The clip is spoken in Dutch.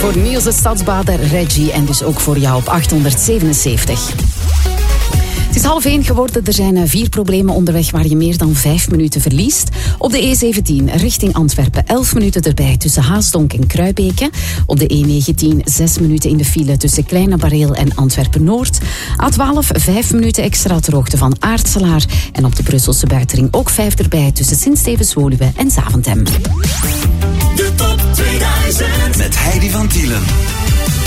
Voor Niels de Stadsbader, Reggie en dus ook voor jou op 877. Het is 12:30 geworden. Er zijn 4 problemen onderweg waar je meer dan 5 minuten verliest. Op de E17 richting Antwerpen 11 minuten erbij tussen Haasdonk en Kruibeke. Op de E19 6 minuten in de file tussen Kleine Bareel en Antwerpen-Noord. A12 5 minuten extra ter hoogte van Aartselaar. En op de Brusselse buitenring ook 5 erbij tussen Sint-Stevens-Woluwe en Zaventem. De top 2000 met Heidi van Tielen.